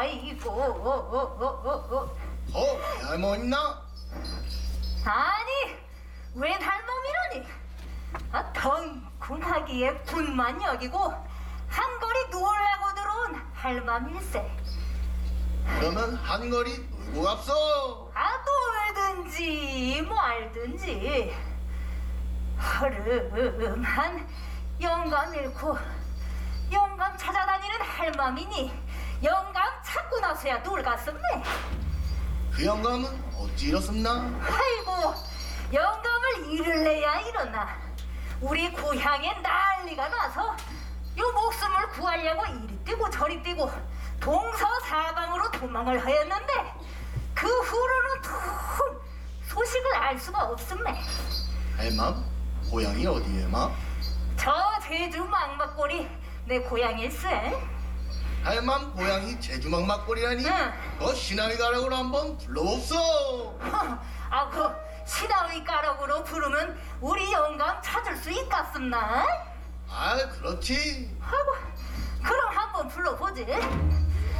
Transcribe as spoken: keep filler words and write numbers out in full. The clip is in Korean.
아이고, 어, 어, 어, 어. 어, 할머니나? 아니, 웬 할멈이라니? 아, 덩쿵하기에 군만 여기고 한거리 누우려고 들어온 할멈일세. 그러면 한거리 놀고 갑소. 아, 놀든지 말든지. 허름한 영감 잃고 영감 찾아다니는 할멈이니 영감 찾고 나서야 놀갔었네. 그 영감은 어찌 이렇습나? 아이고, 영감을 잃을래야 일어나. 우리 고향에 난리가 나서 요 목숨을 구하려고 이리 뛰고 저리 뛰고 동서사방으로 도망을 하였는데 그 후로는 통 소식을 알 수가 없음매. 할멈, 고향이 어디에마? 저 제주 망막골이 내 고향일세. 할멈 고향이 제주막 막골이라니. 응. 너 시나위 가락으로 한번 불러봅소. 아, 그 시다위 가락으로 부르면 우리 영감 찾을 수 있겠습나? 아, 그렇지. 아이고, 그럼 한번 불러보지.